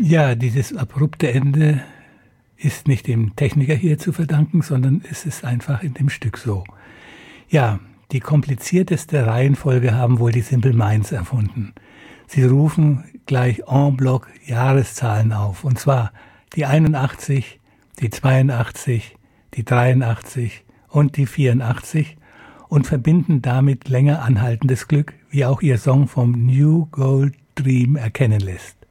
Ja, dieses abrupte Ende ist nicht dem Techniker hier zu verdanken, sondern es ist einfach in dem Stück so. Ja, die komplizierteste Reihenfolge haben wohl die Simple Minds erfunden. Sie rufen gleich en bloc Jahreszahlen auf, und zwar die 81, die 82, die 83 und die 84 und verbinden damit länger anhaltendes Glück, wie auch ihr Song vom New Gold Dream erkennen lässt.